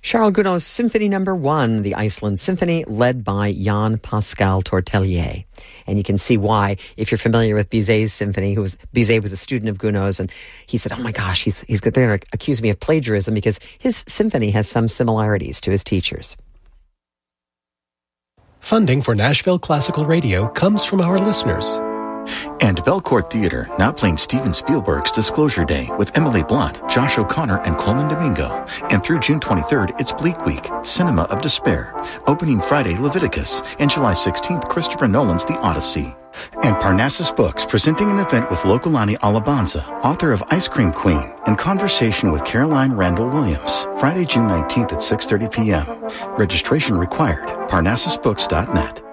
Charles Gounod's Symphony No. 1, the Iceland Symphony, led by Jan Pascal Tortelier. And you can see why, if you're familiar with Bizet's symphony, Bizet was a student of Gounod's, and he said, oh my gosh, they're going to accuse me of plagiarism because his symphony has some similarities to his teacher's. Funding for Nashville Classical Radio comes from our listeners. And Belcourt Theater, now playing Steven Spielberg's Disclosure Day with Emily Blunt, Josh O'Connor, and Coleman Domingo. And through June 23rd, it's Bleak Week, Cinema of Despair. Opening Friday, Leviticus, and July 16th, Christopher Nolan's The Odyssey. And Parnassus Books, presenting an event with Lokalani Alabanza, author of Ice Cream Queen, in conversation with Caroline Randall Williams. Friday, June 19th at 6:30 p.m. Registration required. Parnassusbooks.net.